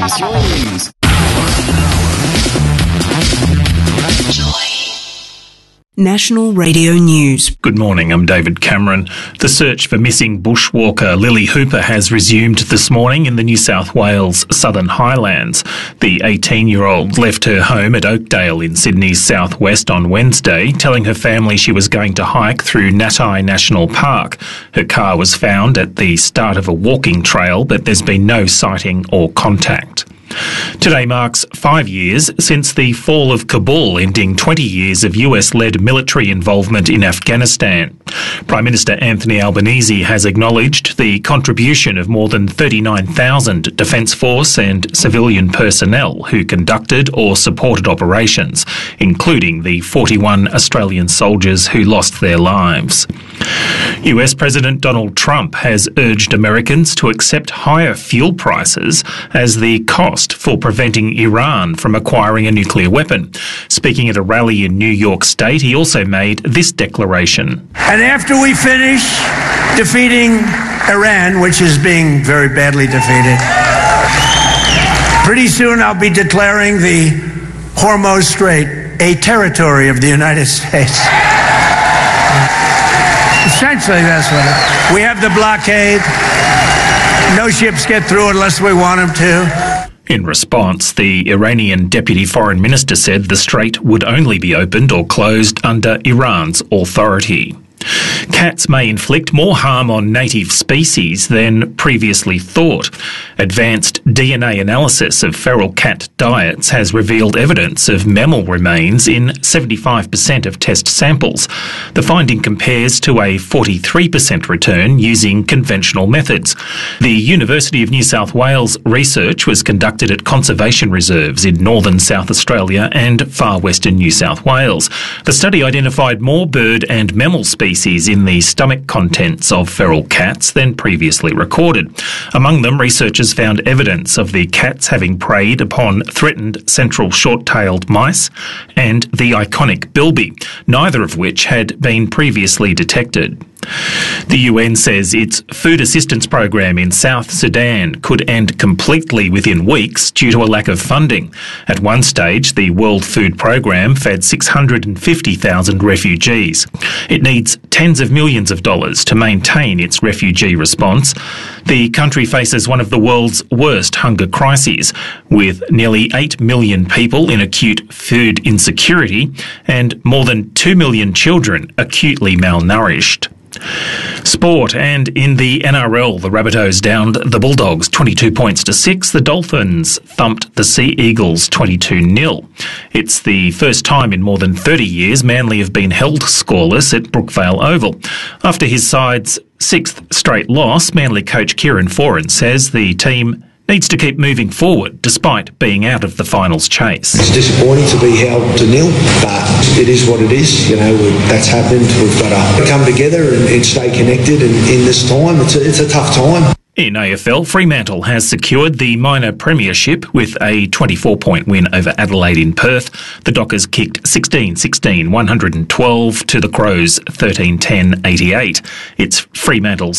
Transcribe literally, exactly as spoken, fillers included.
News. National Radio News. Good morning, I'm David Cameron. The search for missing bushwalker Lily Hooper has resumed this morning in the New South Wales Southern Highlands. The eighteen-year-old left her home at Oakdale in Sydney's southwest on Wednesday, telling her family she was going to hike through Natai National Park. Her car was found at the start of a walking trail, but there's been no sighting or contact. Today marks five years since the fall of Kabul, ending twenty years of U S-led military involvement in Afghanistan. Prime Minister Anthony Albanese has acknowledged the contribution of more than thirty-nine thousand Defence Force and civilian personnel who conducted or supported operations, including the forty-one Australian soldiers who lost their lives. U S President Donald Trump has urged Americans to accept higher fuel prices as the cost for preventing Iran from acquiring a nuclear weapon. Speaking at a rally in New York State, he also made this declaration. And after we finish defeating Iran, which is being very badly defeated, pretty soon I'll be declaring the Hormuz Strait a territory of the United States. Essentially, that's what it is. We have the blockade. No ships get through unless we want them to. In response, the Iranian Deputy Foreign Minister said the strait would only be opened or closed under Iran's authority. Cats may inflict more harm on native species than previously thought. Advanced D N A analysis of feral cat diets has revealed evidence of mammal remains in seventy-five percent of test samples. The finding compares to a forty-three percent return using conventional methods. The University of New South Wales research was conducted at conservation reserves in northern South Australia and far western New South Wales. The study identified more bird and mammal species in the stomach contents of feral cats than previously recorded. Among them, researchers found evidence of the cats having preyed upon threatened central short-tailed mice and the iconic bilby, neither of which had been previously detected. The U N says its food assistance program in South Sudan could end completely within weeks due to a lack of funding. At one stage, the World Food Programme fed six hundred fifty thousand refugees. It needs tens of millions of dollars to maintain its refugee response. The country faces one of the world's worst hunger crises, with nearly eight million people in acute food insecurity and more than two million children acutely malnourished. Sport, and in the N R L, the Rabbitohs downed the Bulldogs twenty-two points to six. The Dolphins thumped the Sea Eagles twenty-two nil. It's the first time in more than thirty years Manly have been held scoreless at Brookvale Oval. After his side's sixth straight loss, Manly coach Kieran Foran says the team needs to keep moving forward despite being out of the finals chase. It's disappointing to be held to nil, but it is what it is. You know, that's happened. We've got to come together and, and stay connected. And in this time, it's a, it's a tough time. In A F L, Fremantle has secured the minor premiership with a twenty-four point win over Adelaide in Perth. The Dockers kicked sixteen sixteen, one hundred twelve to the Crows thirteen ten, eighty-eight. It's Fremantle's